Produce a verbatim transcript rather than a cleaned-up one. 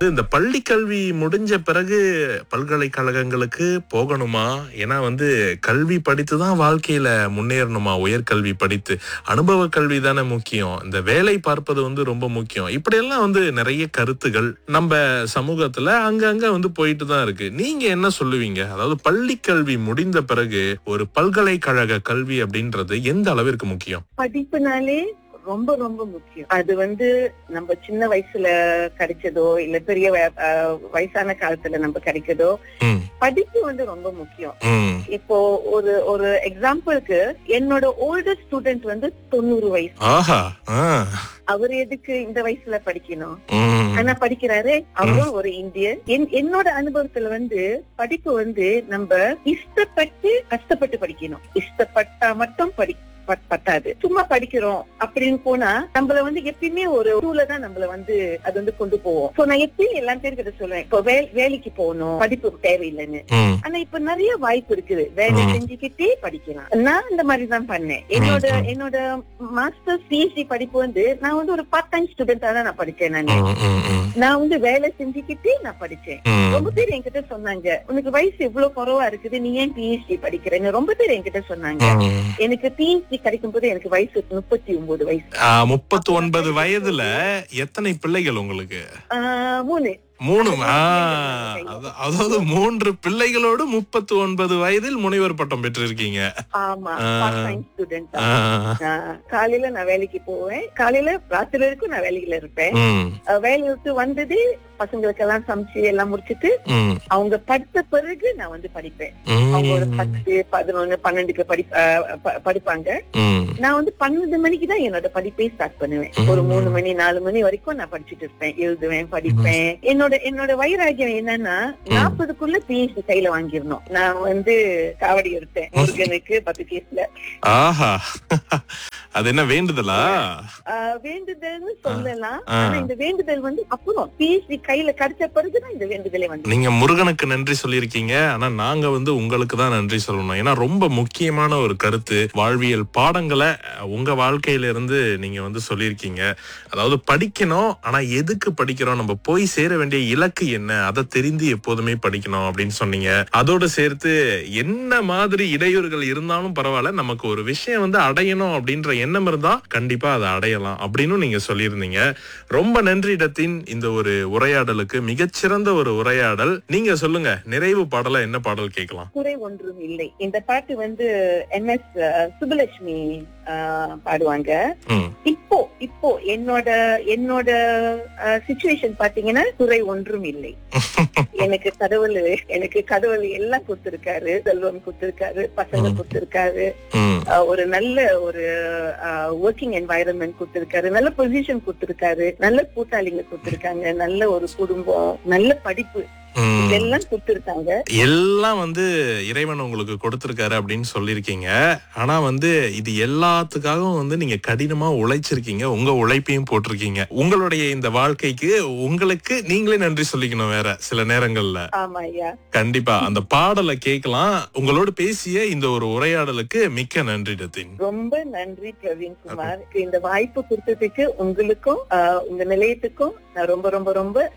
இந்த பள்ளி கல்வி முடிஞ்ச பிறகு பல்கலைக்கழகங்களுக்கு போகணுமா? ஏன்னா வந்து கல்வி படித்துதான் வாழ்க்கையில முன்னேறணுமா? உயர்கல்வி படித்து அனுபவ கல்வி தானே முக்கியம். இந்த வேலை பார்ப்பது வந்து ரொம்ப முக்கியம். இப்படியெல்லாம் வந்து நிறைய கருத்துகள் நம்ம சமூகத்துல அங்கங்க வந்து போயிட்டு தான் இருக்கு. நீங்க என்ன சொல்லுவீங்க? அதாவது பள்ளி கல்வி முடிந்த பிறகு ஒரு பல்கலைக்கழக கல்வி அப்படின்றது எந்த அளவிற்கு முக்கியம்? படிப்புனாலே ரொம்ப ரொம்ப முக்கியம். அது வந்து நம்ம சின்ன வயசுல கிடைச்சதோ இல்ல பெரிய வ- அஹ் வயசான காலத்துல நம்ம கிடைச்சதோ, ம், படிப்பு வந்து ரொம்ப முக்கியம். ம். இப்போ ஒரு ஒரு எக்ஸாம்பிளுக்கு என்னோட ஓல்டர் ஸ்டூடெண்ட் வந்து தொண்ணூறு வயசு. ஆஹா. ஆ. அவர் எதுக்கு இந்த வயசுல படிக்கணும்? ம், ஆனா படிக்கிறாரு. அவரும் ஒரு இந்தியன். என்- என்னோட அனுபவத்துல வந்து படிப்பு வந்து நம்ம இஷ்டப்பட்டு கஷ்டப்பட்டு படிக்கணும். இஷ்டப்பட்டா மட்டும் படி ப- பத்தாது. சும்மா படிக்கிறோம் அப்படின்னு போனா நம்மள வந்து எப்பயுமே ஒரு டூல தான் நம்மள வந்து அது வந்து கொண்டு போவோம். சோ நான் எப்பயும் எல்லா பேருக்கிட்ட சொல்லுவேன், இப்போ வே- வேலைக்கு போகணும், படிப்பு தேவையில்லைன்னு. ம். ஆனா இப்ப நிறைய வாய்ப்பு இருக்குது, வேலை ம். செஞ்சுக்கிட்டே படிக்கலாம். நான் இந்த மாதிரி தான் பண்ணேன். என்னோட ம். என்னோட மாஸ்டர்ஸ் பிஹெச்டி படிப்பு வந்து நான் வந்து ஒரு பார்ட் டைம் ஸ்டூடெண்டா தான் நான் படிச்சேன். நானு ம், ம், ம். நான் வந்து வேலை செஞ்சுக்கிட்டே நான் படிச்சேன். ம். ரொம்ப பேர் என்கிட்ட சொன்னாங்க, உனக்கு வயசு இவ்வளவு குறைவா இருக்குது, நீ ஏன் பிஹெச்டி படிக்கிறேன்னு ரொம்ப பேர் என்கிட்ட சொன்னாங்க. ம். எனக்கு பிஹெச்டி கிடைக்கும் போது எனக்கு வயசு முப்பத்தி ஒன்பது வயசு. ஆ, முப்பத்தி ஒன்பது வயதுல எத்தனை பிள்ளைகள் உங்களுக்கு? ஆஹ் மூணு மூணு. ஆ, அத- அதாவது மூன்று பிள்ளைகளோடு முப்பத்தி ஒன்பது வயதில் முனைவர் பட்டம் பெற்றிருக்கீங்க. ஆமா, ஆ. Part time student. ஆ. காலையில நான் வேலைக்கு போவேன், காலையில ராத்திரி வரைக்கும் நான் வேலையில இருப்பேன். ம், அஹ் வேலையை விட்டு வந்தது பசங்களுக்கு எல்லாம் சமைச்சு எல்லாம் முடிச்சிட்டு ம், அவங்க படித்த பிறகு நான் வந்து படிப்பேன். ம், அவங்க ஒரு பத்து பதினொன்னு பன்னெண்டுக்கு படி அஹ் ப- படிப்பாங்க. ம். நான் வந்து பன்னெண்டு மணிக்கு தான் என்னோட படிப்பை ஸ்டார்ட் பண்ணுவேன். ம். ஒரு மூணு மணி நாலு மணி வரைக்கும் நான் படிச்சுட்டு இருப்பேன், எழுதுவேன், படிப்பேன். என்னோட என்னோட வைராகியம் என்னன்னா, நாற்பதுக்குள்ள பிஹெச்டி கையில வாங்கிடணும். நான் வந்து காவடி எடுத்தேன் முருகனுக்கு பத்து கேஸ்ல. ஆஹா. அது என்ன வேண்டுதலா? ஆஹ் வேண்டுதல்னு சொல்லலாம். ஆ. ஆனா இந்த வேண்டுதல் வந்து அப்புறம் பிஹெச்டி கையில கிடைச்ச பிறகுதான் இந்த வேண்டுதலே வந்து. நீங்க முருகனுக்கு நன்றி சொல்லியிருக்கீங்க. ஆனா நாங்க வந்து உங்களுக்கு தான் நன்றி சொல்லணும். ஏன்னா ரொம்ப முக்கியமான ஒரு கருத்து. வாழ்வியல் பாடங்களை அஹ், உங்க வாழ்க்கையில இருந்து நீங்க வந்து சொல்லியிருக்கீங்க. அதாவது படிக்கணும், ஆனா எதுக்கு படிக்கிறோம், நம்ம போய் சேர வேண்டிய இலக்கு என்ன, அதை தெரிந்து எப்போதுமே படிக்கணும் அப்படின்னு சொன்னீங்க. அதோட சேர்த்து என்ன மாதிரி இடையூறுகள் இருந்தாலும் பரவாயில்ல, நமக்கு ஒரு விஷயம் வந்து அடையணும் அப்படின்ற எண்ணம் இருந்தா கண்டிப்பா அதை அடையலாம் அப்படின்னு நீங்க சொல்லியிருந்தீங்க. ரொம்ப நன்றி இடத்தின் இந்த ஒரு உரையாடலுக்கு. மிகச்சிறந்த ஒரு உரையாடல். நீங்க சொல்லுங்க, நிறைவு பாடலா என்ன பாடல் கேட்கலாம்? குறை ஒன்றும் இல்லை. இந்த பாட்டு வந்து எம் எஸ் சுப்புலட்சுமி ஆஹ் பாடுவாங்க. ம், இப்போ இப்போ என்னோட என்னோட சிச்சுவேஷன் பாத்தீங்கன்னா குறை ஒன்றும் இல்லை. எனக்கு கடவுள் எனக்கு கடவுள் எல்லாம் கொடுத்திருக்காரு. செல்வம் கொடுத்திருக்காரு, பசங்க கொடுத்திருக்காரு, ம், ஆஹ் ஒரு நல்ல ஒரு ஒர்க்கிங் என்வாயரன்மெண்ட் கொடுத்திருக்காரு, நல்ல பொசிஷன் கொடுத்திருக்காரு, நல்ல கூட்டாளிங்க கொடுத்திருக்காங்க, நல்ல ஒரு குடும்பம், நல்ல படிப்பு, ம். இதெல்லாம் கொடுத்திருக்காங்க. எல்லாம் வந்து இறைவன் உங்களுக்கு கொடுத்திருக்காரு அப்படின்னு சொல்லியிருக்கீங்க. ஆனா வந்து இது எல்லாத்துக்காகவும் வந்து நீங்க கடினமா உழைச்சிருக்கீங்க. உங்க உழைப்பையும் போட்டிருக்கீங்க. உங்களுடைய இந்த வாழ்க்கைக்கு உங்களுக்கு நீங்களே நன்றி சொல்லிக்கணும் வேற சில நேரங்கள்ல. ஆமா ஐயா. கண்டிப்பா அந்த பாடலை கேட்கலாம். உங்களோட பேசிய இந்த ஒரு உரையாடலுக்கு மிக்க நன்றி டத்தின். ரொம்ப நன்றி பிரவீன் குமார். இந்த வாய்ப்பு கொடுத்ததுக்கு உங்களுக்கும் ஆஹ் உங்க நிலையத்துக்கும் நான் ரொம்ப ரொம்ப ரொம்ப